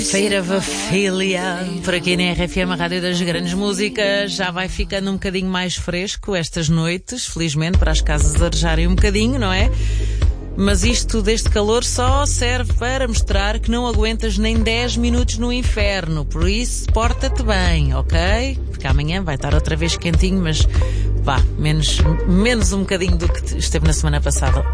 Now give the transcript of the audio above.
Feira-Filia, por aqui na RFM, a Rádio das Grandes Músicas. Já vai ficando um bocadinho mais fresco estas noites, felizmente, para as casas arejarem um bocadinho, não é? Mas isto deste calor só serve para mostrar que não aguentas nem 10 minutos no inferno. Por isso, porta-te bem, ok? Porque amanhã vai estar outra vez quentinho, mas vá, menos um bocadinho do que esteve na semana passada.